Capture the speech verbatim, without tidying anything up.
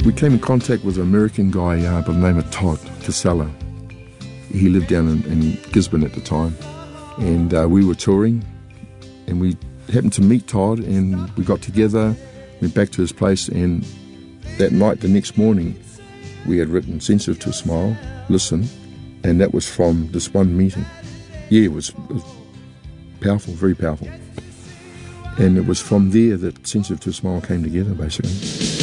We came in contact with an American guy uh, by the name of Todd Casella. He lived down in, in Gisborne at the time, and uh, we were touring, and we happened to meet Todd, and we got together, went back to his place, and that night, the next morning, we had written Sensitive to a Smile, Listen, and that was from this one meeting. Yeah, it was, it was powerful, very powerful. And it was from there that Sensitive to a Smile came together, basically.